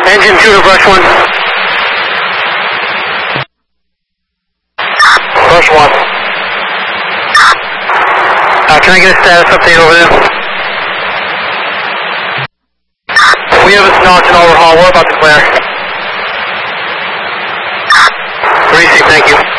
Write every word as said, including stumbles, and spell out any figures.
Engine two to brush one. Brush one. Uh, can I get a status update over there? We have a notch and overhaul. We're about to clear. Greasy, thank you.